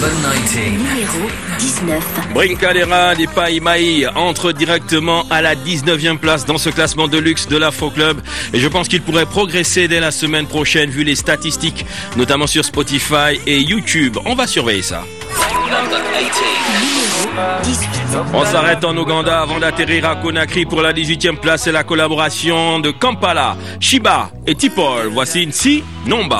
Numéro 19. Brincalera des Païmaï entre directement à la 19e place dans ce classement de luxe de l'Afro Club. Et je pense qu'il pourrait progresser dès la semaine prochaine vu les statistiques, notamment sur Spotify et YouTube. On va surveiller ça. On s'arrête en Ouganda avant d'atterrir à Conakry pour la 18e place et la collaboration de Kampala, Shiba et Tipol. Voici Nsi Nomba.